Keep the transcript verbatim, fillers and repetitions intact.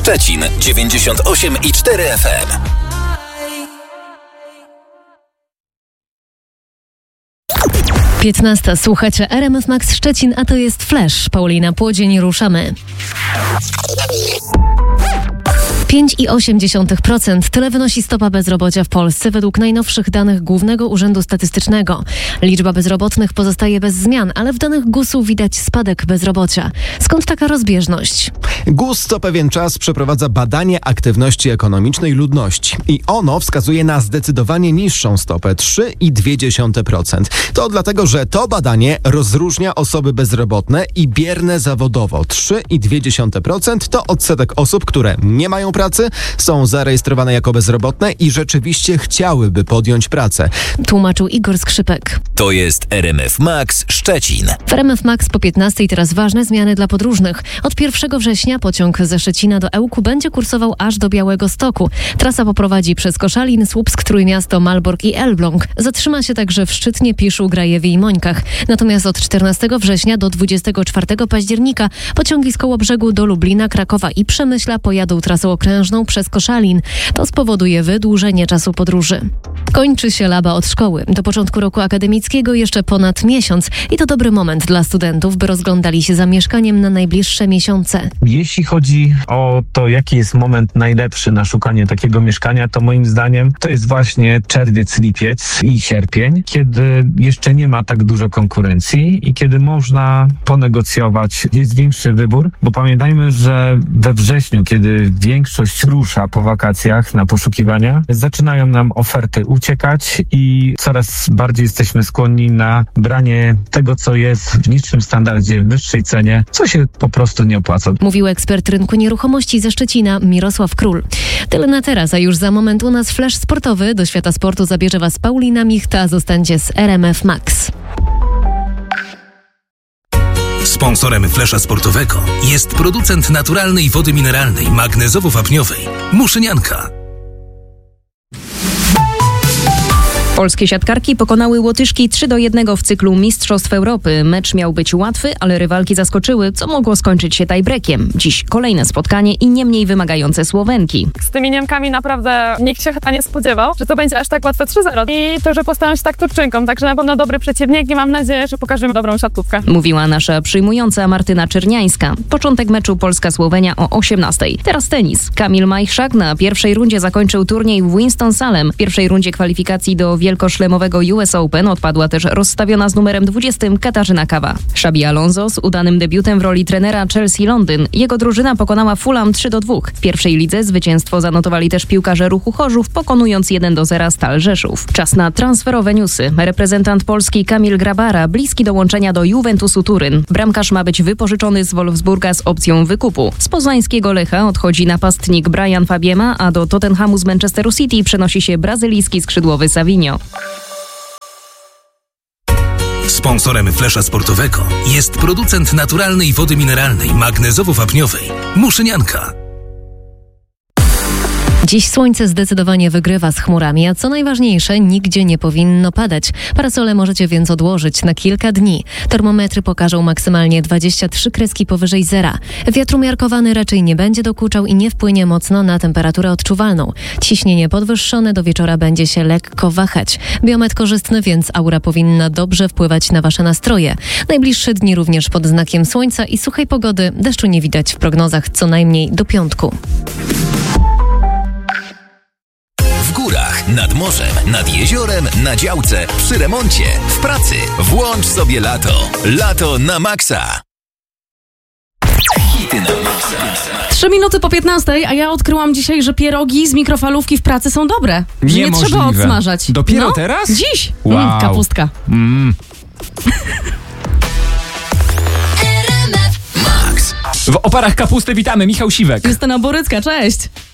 Szczecin dziewięćdziesiąt osiem i cztery F M. piętnasta. Słuchacie R M F Max Szczecin, a to jest Flash. Paulina Płodzień, ruszamy. pięć i osiem dziesiątych procent. Tyle wynosi stopa bezrobocia w Polsce według najnowszych danych Głównego Urzędu Statystycznego. Liczba bezrobotnych pozostaje bez zmian, ale w danych gusu widać spadek bezrobocia. Skąd taka rozbieżność? GUS co pewien czas przeprowadza badanie aktywności ekonomicznej ludności i ono wskazuje na zdecydowanie niższą stopę trzy i dwie dziesiąte procent. To dlatego, że to badanie rozróżnia osoby bezrobotne i bierne zawodowo. trzy i dwie dziesiąte procent to odsetek osób, które nie mają pracy, są zarejestrowane jako bezrobotne i rzeczywiście chciałyby podjąć pracę. Tłumaczył Igor Skrzypek. To jest R M F Max Szczecin. W R M F Max po piętnastej teraz ważne zmiany dla podróżnych. Od pierwszego września pociąg ze Szczecina do Ełku będzie kursował aż do Białegostoku. Trasa poprowadzi przez Koszalin, Słupsk, Trójmiasto, Malbork i Elbląg. Zatrzyma się także w Szczytnie, Piszu, Grajewie i Mońkach. Natomiast od czternastego września do dwudziestego czwartego października pociągi z Kołobrzegu do Lublina, Krakowa i Przemyśla pojadą trasą okrężną przez Koszalin. To spowoduje wydłużenie czasu podróży. Kończy się laba od szkoły. Do początku roku akademickiego jeszcze ponad miesiąc i to dobry moment dla studentów, by rozglądali się za mieszkaniem na najbliższe miesiące. Jeśli chodzi o to, jaki jest moment najlepszy na szukanie takiego mieszkania, to moim zdaniem to jest właśnie czerwiec, lipiec i sierpień, kiedy jeszcze nie ma tak dużo konkurencji i kiedy można ponegocjować, jest większy wybór, bo pamiętajmy, że we wrześniu, kiedy większość rusza po wakacjach na poszukiwania, zaczynają nam oferty uciekać i coraz bardziej jesteśmy skłonni na branie tego, co jest w niższym standardzie, w wyższej cenie, co się po prostu nie opłaca. Mówił ekspert rynku nieruchomości ze Szczecina Mirosław Król. Tyle na teraz, a już za moment u nas flash sportowy. Do świata sportu zabierze Was Paulina Michta. Zostańcie z R M F Max. Sponsorem Flesza Sportowego jest producent naturalnej wody mineralnej magnezowo-wapniowej Muszynianka. Polskie siatkarki pokonały Łotyszki trzy do jednego w cyklu Mistrzostw Europy. Mecz miał być łatwy, ale rywalki zaskoczyły, co mogło skończyć się tiebreakiem. Dziś kolejne spotkanie i nie mniej wymagające Słowenki. Z tymi Niemkami naprawdę nikt się chyba nie spodziewał, że to będzie aż tak łatwe trzy zero. I to, że postawią się tak Turczynkom, także na pewno dobry przeciwnik i mam nadzieję, że pokażemy dobrą siatkówkę. Mówiła nasza przyjmująca Martyna Czerniańska. Początek meczu Polska-Słowenia o osiemnastej. Teraz tenis. Kamil Majchrzak na pierwszej rundzie zakończył turniej w Winston-Salem. W pierwszej rundzie kwalifikacji do wielkoszlemowego U S Open odpadła też rozstawiona z numerem dwudziestym Katarzyna Kawa. Xabi Alonso z udanym debiutem w roli trenera Chelsea Londyn. Jego drużyna pokonała Fulham trzy do dwóch. W pierwszej lidze zwycięstwo zanotowali też piłkarze Ruchu Chorzów, pokonując jeden do zera Stal Rzeszów. Czas na transferowe newsy. Reprezentant Polski Kamil Grabara bliski dołączenia do Juventusu Turyn. Bramkarz ma być wypożyczony z Wolfsburga z opcją wykupu. Z poznańskiego Lecha odchodzi napastnik Brian Fabiema, a do Tottenhamu z Manchesteru City przenosi się brazylijski skrzydłowy Savinho. Sponsorem Flesza Sportowego jest producent naturalnej wody mineralnej magnezowo-wapniowej Muszynianka. Dziś słońce zdecydowanie wygrywa z chmurami, a co najważniejsze, nigdzie nie powinno padać. Parasole możecie więc odłożyć na kilka dni. Termometry pokażą maksymalnie dwadzieścia trzy kreski powyżej zera. Wiatr umiarkowany raczej nie będzie dokuczał i nie wpłynie mocno na temperaturę odczuwalną. Ciśnienie podwyższone do wieczora będzie się lekko wahać. Biometr korzystny, więc aura powinna dobrze wpływać na Wasze nastroje. Najbliższe dni również pod znakiem słońca i suchej pogody. Deszczu nie widać w prognozach co najmniej do piątku. W górach, nad morzem, nad jeziorem, na działce, przy remoncie, w pracy. Włącz sobie lato. Lato na maksa. Hity na maksa. Trzy minuty po piętnastej, a ja odkryłam dzisiaj, że pierogi z mikrofalówki w pracy są dobre. Że nie trzeba odsmażać. Dopiero no, teraz? Dziś. Wow. Mm, kapustka. Mm. W oparach kapusty witamy, Michał Siwek. Justyna Borycka, cześć.